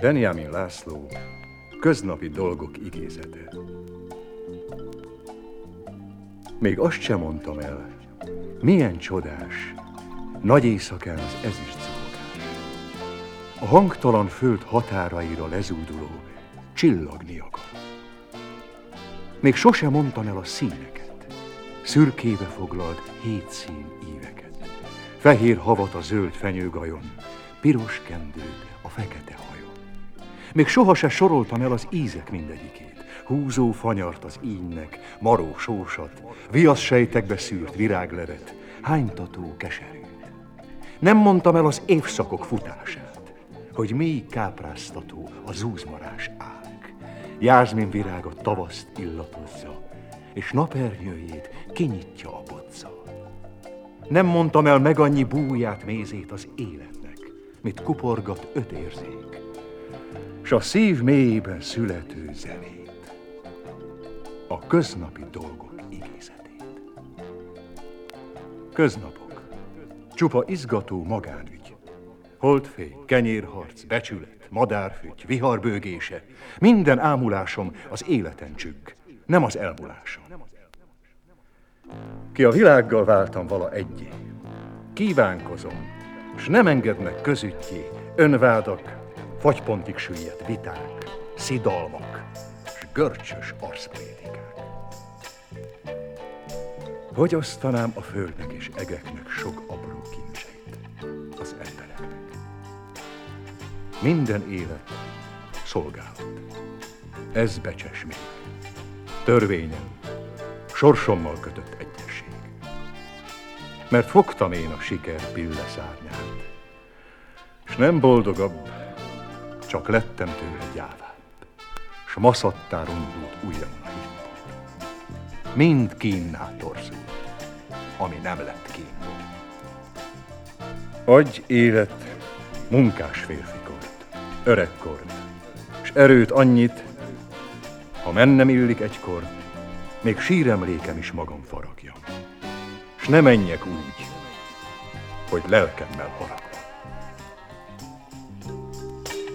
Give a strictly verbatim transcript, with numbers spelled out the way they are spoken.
Benjamin László, Köznapi dolgok igézete. Még azt sem mondtam el, milyen csodás, nagy éjszakán az ezüst zúgás. A hangtalan föld határaira lezúduló csillagni akar. Még sosem mondtam el a színeket, szürkébe foglalt hét szín íveket. Fehér havat a zöld fenyőgajon, piros kendőt a fekete hajon. Még soha se soroltam el az ízek mindegyikét, húzó fanyart az ínynek, maró sósat, viaszsejtekbe szűrt viráglevet, hánytató keserűt. Nem mondtam el az évszakok futását, hogy mély kápráztató a zúzmarás ág, jázmin virága tavaszt illatozza, és napernyőjét kinyitja a bodza. Nem mondtam el meg annyi búját, mézét az életnek, mit kuporgat öt érzék, s a szív mélyében születő zenét, a köznapi dolgok igézetét. Köznapok, csupa izgató magánügy, holdfény, kenyérharc, becsület, madárfügy, viharbőgése, minden ámulásom az életen csügg, nem az elmulásom. Ki a világgal váltam vala egyé, kívánkozom, s nem engednek közüttyé önvádak, fagypontig süllyedt viták, szidalmak, s görcsös arszprédikák. Hogy osztanám a földnek és egeknek sok apró kincseit az embereknek. Minden élet szolgálat, ez becses még, törvényem, sorsommal kötött egyesség. Mert fogtam én a siker pilleszárnyát, s nem boldogabb, csak lettem tőle gyávább, s maszattá rondult ujjamon a himpot. Mind kínná torzult, ami nem lett kínból. Adj élet munkás férfikort, öregkort, s erőt annyit, ha mennem illik egykor, még síremlékem is magam faragjam, s ne menjek úgy, hogy lelkemmel haragjam.